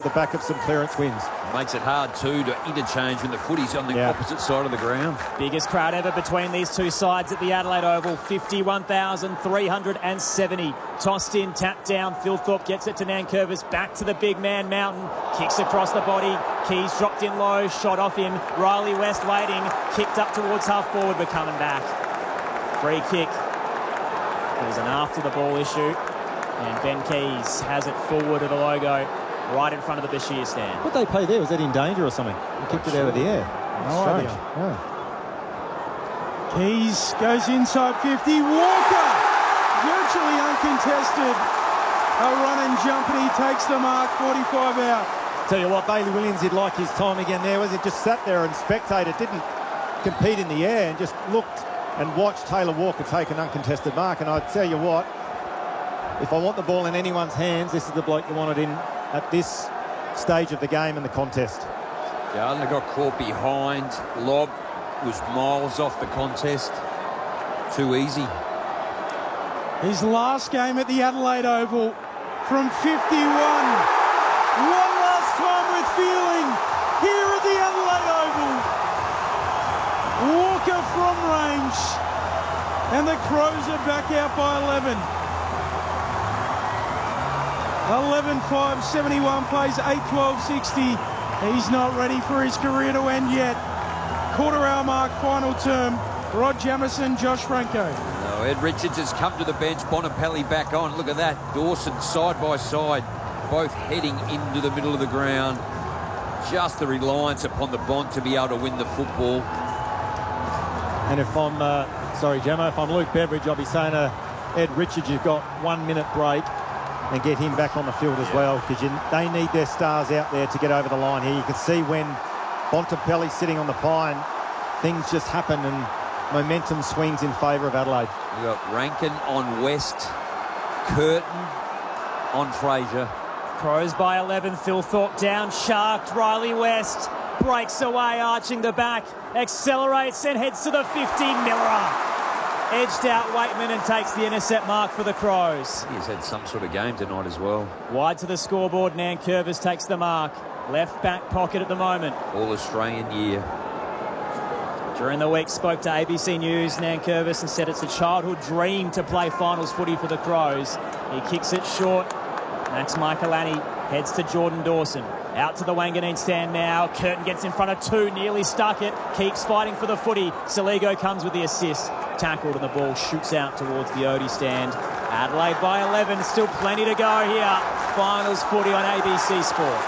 the back of some clearance wins. Makes it hard too to interchange when the footy's on the opposite side of the ground. Biggest crowd ever between these two sides at the Adelaide Oval, 51,370. Tossed in, tapped down. Thilthorpe gets it to Nankervis. Back to the big man, Mountain. Kicks across the body. Keys dropped in low, shot off him. Riley West waiting. Kicked up towards half forward, but coming back. Free kick. There's an after the ball issue. And Ben Keys has it forward of the logo, right in front of the Bashir stand. What they play there? Was that in danger or something? He kicked it out of the air. No Strange. idea. Yeah. Keys goes inside 50. Walker, virtually uncontested. A run and jump, and he takes the mark. 45 out. Tell you what, Bailey Williams did like his time again there. Was it just sat there and spectated, didn't compete in the air, and just looked and watched Taylor Walker take an uncontested mark. And I tell you what, if I want the ball in anyone's hands, this is the bloke you want it in at this stage of the game and the contest. Gardner got caught behind. Lob was miles off the contest. Too easy. His last game at the Adelaide Oval from 51. One last time with feeling here at the Adelaide Oval. Walker from range. And the Crows are back out by 11. 11-5, 71 plays, 8-12-60. He's not ready for his career to end yet. Quarter hour mark, final term. Rod Jamieson, Josh Franco. No, Ed Richards has come to the bench. Bontempelli back on. Look at that. Dawson side by side, both heading into the middle of the ground. Just the reliance upon the Bont to be able to win the football. And if I'm, sorry, Gemma, if I'm Luke Beveridge, I'll be saying to Ed Richards, you've got 1 minute break and get him back on the field as well, because they need their stars out there to get over the line here. You can see when Bontempelli's sitting on the pine, things just happen and momentum swings in favour of Adelaide. We've got Rankin on West, Curtin on Fraser. Crows by 11, Thilthorpe down, sharked, Riley West breaks away, arching the back, accelerates and heads to the 50, Miller. Edged out Waitman and takes the intercept mark for the Crows. He's had some sort of game tonight as well. Wide to the scoreboard, Nankervis takes the mark. Left back pocket at the moment. All Australian year. During the week, spoke to ABC News, Nankervis, and said it's a childhood dream to play finals footy for the Crows. He kicks it short. Max Michaelani heads to Jordan Dawson. Out to the Wanganeen stand now. Curtin gets in front of two, nearly stuck it. Keeps fighting for the footy. Saligo comes with the assist. Tackled and the ball shoots out towards the Odie stand. Adelaide by 11, still plenty to go here. Finals footy on ABC Sport.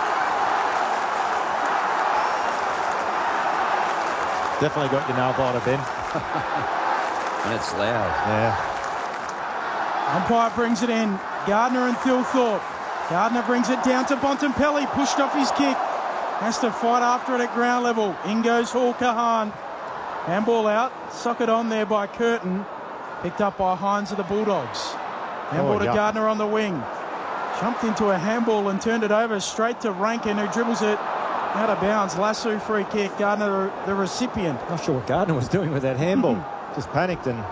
Definitely got your nail biter, Ben. And it's loud. Yeah. Umpire brings it in. Gardner and Thilthorpe. Gardner brings it down to Bontempelli. Pushed off his kick. Has to fight after it at ground level. In goes Hall Kahan. Handball out. Socket on there by Curtin. Picked up by Hines of the Bulldogs. Handball to Gardner on the wing. Jumped into a handball and turned it over straight to Rankin, who dribbles it out of bounds. Lasso free kick. Gardner the recipient. Not sure what Gardner was doing with that handball. Just panicked and...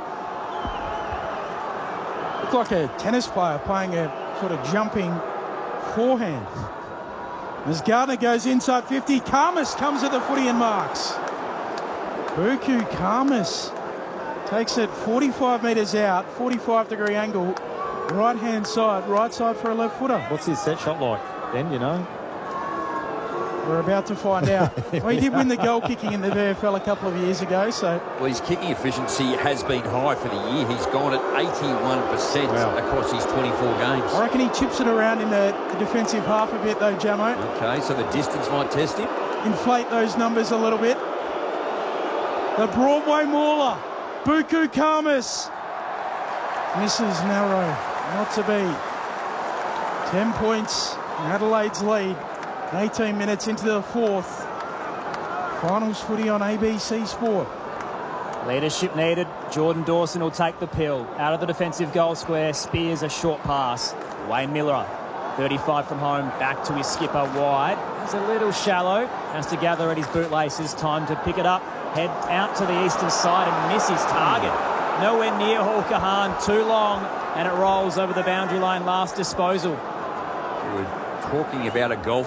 Looked like a tennis player playing a sort of jumping forehand. As Gardner goes inside 50, Karmas comes at the footy and marks. Buku Karmas takes it 45 metres out, 45-degree angle, right-hand side, right side for a left footer. What's his set shot like, Ben, you know? We're about to find out. Well, he did win the goal kicking in the VFL a couple of years ago, so... Well, his kicking efficiency has been high for the year. He's gone at 81% across his 24 games. I reckon he chips it around in the defensive half a bit, though, Jamo. Okay, so the distance might test him. Inflate those numbers a little bit. The Broadway Mauler, Buku Karmas. Misses narrow, not to be. 10 points, Adelaide's lead. 18 minutes into the fourth. Finals footy on ABC Sport. Leadership needed. Jordan Dawson will take the pill. Out of the defensive goal square, spears a short pass. Wayne Miller, 35 from home, back to his skipper wide. He's a little shallow. Has to gather at his bootlaces. Time to pick it up. Head out to the eastern side and miss his target. Nowhere near Hall Kahan. Too long. And it rolls over the boundary line. Last disposal. We're talking about a golf